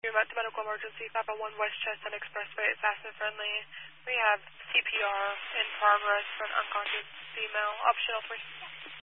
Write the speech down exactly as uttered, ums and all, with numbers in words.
You're about the medical emergency, five oh one West Chestnut Expressway, fast and friendly. We have C P R in progress for an unconscious female, optional for